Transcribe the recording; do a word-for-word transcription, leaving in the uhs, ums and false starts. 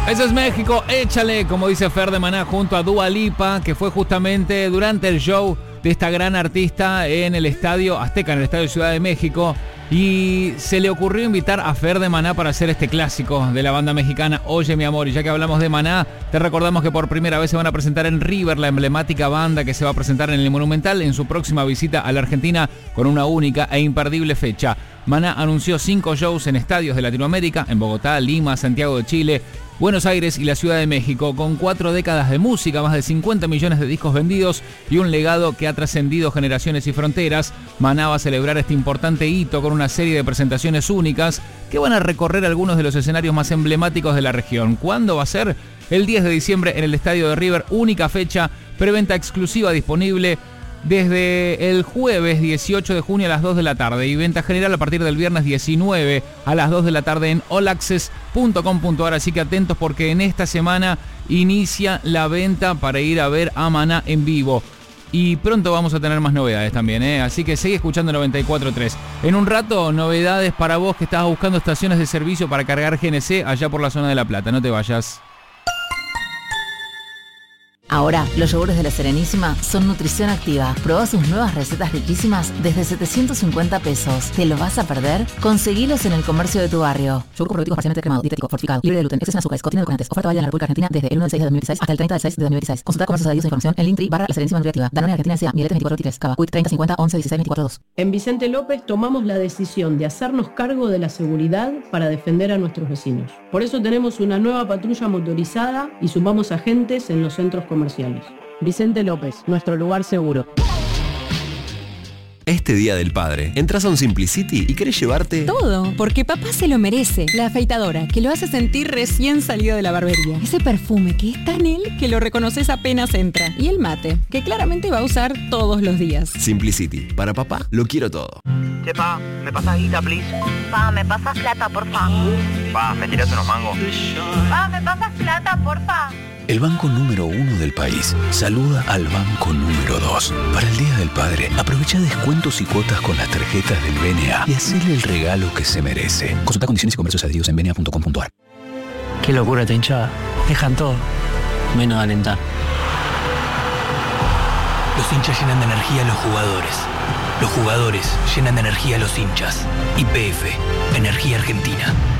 Eso es México, échale, como dice Fer de Maná, junto a Dua Lipa, que fue justamente durante el show de esta gran artista en el Estadio Azteca, en el Estadio Ciudad de México. Y se le ocurrió invitar a Fer de Maná para hacer este clásico de la banda mexicana Oye Mi Amor. Y ya que hablamos de Maná, te recordamos que por primera vez se van a presentar en River, la emblemática banda que se va a presentar en el Monumental en su próxima visita a la Argentina con una única e imperdible fecha. Maná anunció cinco shows en estadios de Latinoamérica, en Bogotá, Lima, Santiago de Chile, Buenos Aires y la Ciudad de México, con cuatro décadas de música, más de cincuenta millones de discos vendidos y un legado que ha trascendido generaciones y fronteras. Maná va a celebrar este importante hito con una serie de presentaciones únicas que van a recorrer algunos de los escenarios más emblemáticos de la región. ¿Cuándo va a ser? El diez de diciembre en el Estadio de River, única fecha, preventa exclusiva disponible desde el jueves dieciocho de junio a las dos de la tarde y venta general a partir del viernes diecinueve a las dos de la tarde en all access punto com punto a r. Así que atentos porque en esta semana inicia la venta para ir a ver a Maná en vivo. Y pronto vamos a tener más novedades también, ¿eh? Así que sigue escuchando noventa y cuatro punto tres. En un rato, novedades para vos que estás buscando estaciones de servicio para cargar G N C allá por la zona de La Plata. No te vayas. Ahora, los yogures de La Serenísima son nutrición activa. Probá sus nuevas recetas riquísimas desde setecientos cincuenta pesos. ¿Te lo vas a perder? Conseguilos en el comercio de tu barrio. Yogur con probióticos parcialmente cremado, dietético, fortificado, libre de gluten, exceso en azúcares, contiene edulcorantes. Oferta válida en la República Argentina desde el uno del seis de dos mil dieciséis hasta el treinta del seis de dos mil dieciséis. Consulta comercios adheridos a información en Linktree barra La Serenísima Nutriactiva. Danone Argentina S A, Mieletes veinticuatro veintitrés, Cava, Quick treinta cincuenta once dieciséis veinticuatro dos. En Vicente López tomamos la decisión de hacernos cargo de la seguridad para defender a nuestros vecinos. Por eso tenemos una nueva patrulla motorizada y sumamos agentes en los centros comerciales. Vicente López, nuestro lugar seguro. Este Día del Padre, entras a un Simplicity y querés llevarte... todo, porque papá se lo merece. La afeitadora, que lo hace sentir recién salido de la barbería. Ese perfume que es tan él que lo reconoces apenas entra. Y el mate, que claramente va a usar todos los días. Simplicity, para papá lo quiero todo. Che, pa, ¿me pasas guita, please? Pa, ¿me pasas plata, porfa? Pa, ¿me tiras unos mangos? Pa, ¿me pasas plata, porfa? El banco número uno del país saluda al banco número dos. Para el Día del Padre, aprovecha descuentos y cuotas con las tarjetas del B N A y hacele el regalo que se merece. Consulta condiciones y comercios adheridos en b n a punto com punto a r. Qué locura esta hinchada. Dejan todo, menos alentar. Los hinchas llenan de energía a los jugadores. Los jugadores llenan de energía a los hinchas. Y P F, Energía Argentina.